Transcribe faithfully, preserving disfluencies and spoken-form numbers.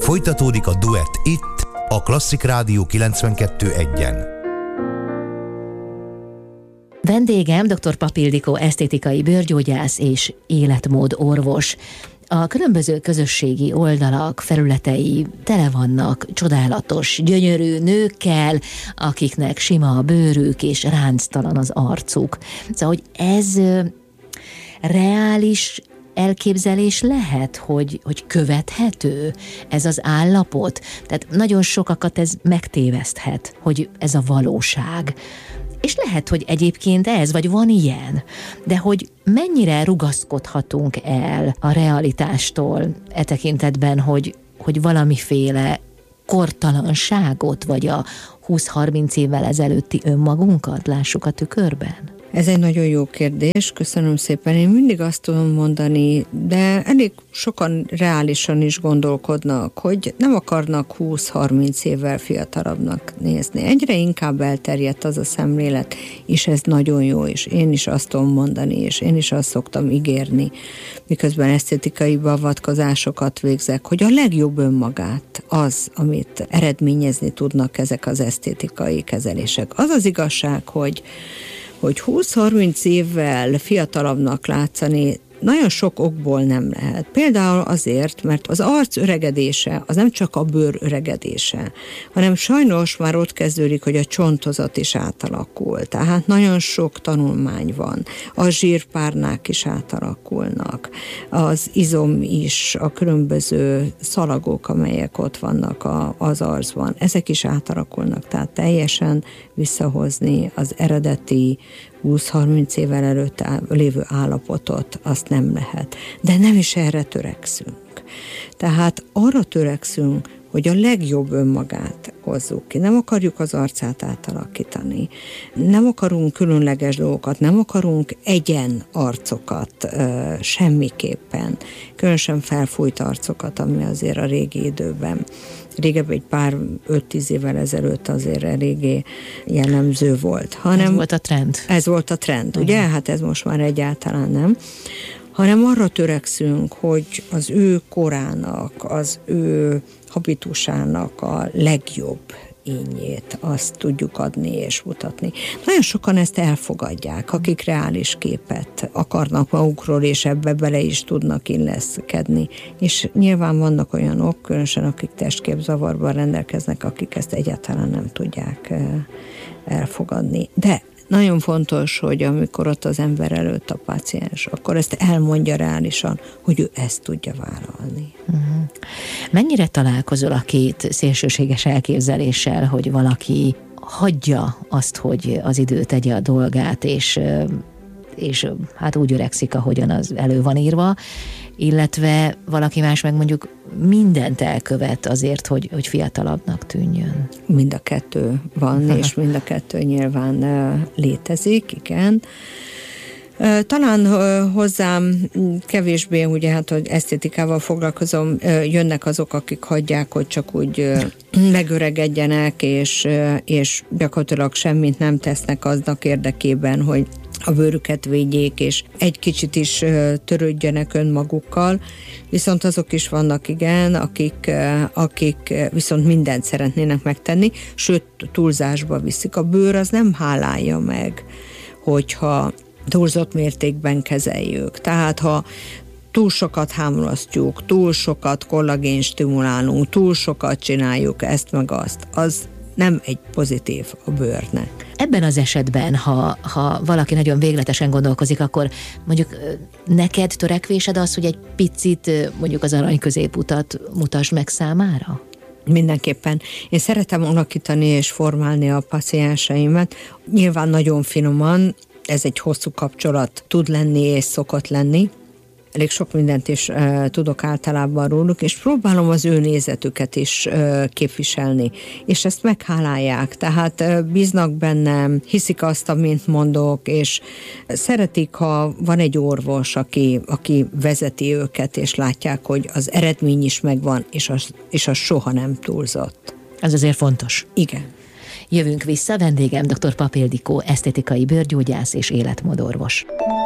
Folytatódik a duett itt, a Klasszik Rádió kilencvenkettő egyen. Vendégem dr. Papp Ildikó esztétikai bőrgyógyász és életmód orvos. A különböző közösségi oldalak, felületei tele vannak csodálatos, gyönyörű nőkkel, akiknek sima a bőrük és ránctalan az arcuk. Szóval, hogy ez reális elképzelés lehet, hogy, hogy követhető ez az állapot? Tehát nagyon sokakat ez megtéveszthet, hogy ez a valóság. És lehet, hogy egyébként ez, vagy van ilyen, de hogy mennyire rugaszkodhatunk el a realitástól e tekintetben, hogy, hogy valamiféle kortalanságot, vagy a húsz-harminc évvel ezelőtti önmagunkat lássuk a tükörben? Ez egy nagyon jó kérdés, köszönöm szépen. Én mindig azt tudom mondani, de elég sokan reálisan is gondolkodnak, hogy nem akarnak húsz-harminc évvel fiatalabbnak nézni. Egyre inkább elterjedt az a szemlélet, és ez nagyon jó, és én is azt tudom mondani, és én is azt szoktam ígérni, miközben esztétikai beavatkozásokat végzek, hogy a legjobb önmagát az, amit eredményezni tudnak ezek az esztétikai kezelések. Az az igazság, hogy hogy húsz-harminc évvel fiatalabbnak látszani nagyon sok okból nem lehet. Például azért, mert az arc öregedése az nem csak a bőr öregedése, hanem sajnos már ott kezdődik, hogy a csontozat is átalakul. Tehát nagyon sok tanulmány van. A zsírpárnák is átalakulnak. Az izom is, a különböző szalagok, amelyek ott vannak a, az arcban, ezek is átalakulnak. Tehát teljesen visszahozni az eredeti húsz-harminc évvel előtt lévő állapotot, azt nem lehet. De nem is erre törekszünk. Tehát arra törekszünk, hogy a legjobb önmagát hozzuk ki. Nem akarjuk az arcát átalakítani. Nem akarunk különleges dolgokat, nem akarunk egyen arcokat uh, semmiképpen. Különösen felfújt arcokat, ami azért a régi időben, régebben egy pár öt-tíz évvel ezelőtt azért eléggé jellemző volt. Hanem ez volt a trend. Ez volt a trend, ugye? Hát ez most már egyáltalán nem. Hanem arra törekszünk, hogy az ő korának, az ő habitusának a legjobb ényét, azt tudjuk adni és mutatni. Nagyon sokan ezt elfogadják, akik reális képet akarnak magukról, és ebbe bele is tudnak illeszkedni. És nyilván vannak olyanok, különösen akik testképzavarban rendelkeznek, akik ezt egyáltalán nem tudják elfogadni. De nagyon fontos, hogy amikor ott az ember előtt a páciens, akkor ezt elmondja reálisan, hogy ő ezt tudja vállalni. Uh-huh. Mennyire találkozol a két szélsőséges elképzeléssel, hogy valaki hagyja azt, hogy az idő tegye a dolgát, és, és hát úgy öregszik, ahogyan az elő van írva, illetve valaki más meg mondjuk mindent elkövet azért, hogy, hogy fiatalabbnak tűnjön. Mind a kettő van, ha. És mind a kettő nyilván létezik, igen. Talán hozzám kevésbé, ugye hát, hogy esztétikával foglalkozom, jönnek azok, akik hagyják, hogy csak úgy megöregedjenek, és, és gyakorlatilag semmit nem tesznek aznak érdekében, hogy a bőrüket védjék, és egy kicsit is törődjenek önmagukkal, viszont azok is vannak, igen, akik, akik viszont mindent szeretnének megtenni, sőt, túlzásba viszik. A bőr az nem hálálja meg, hogyha túlzott mértékben kezeljük. Tehát, ha túl sokat hámolasztjuk, túl sokat kollagén stimulálunk, túl sokat csináljuk ezt meg azt, az nem egy pozitív a bőrnek. Ebben az esetben, ha, ha valaki nagyon végletesen gondolkozik, akkor mondjuk neked törekvésed az, hogy egy picit mondjuk az arany középutat mutasd meg számára? Mindenképpen. Én szeretem alakítani és formálni a pacienseimet. Nyilván nagyon finoman, ez egy hosszú kapcsolat tud lenni és szokott lenni. Elég sok mindent is uh, tudok általában róluk, és próbálom az ő nézetüket is uh, képviselni, és ezt meghálálják, tehát uh, bíznak bennem, hiszik azt, amint mondok, és szeretik, ha van egy orvos, aki, aki vezeti őket, és látják, hogy az eredmény is megvan, és az, és az soha nem túlzott. Ez azért fontos. Igen. Jövünk vissza, vendégem dr. Papp Ildikó, esztétikai bőrgyógyász és életmódorvos.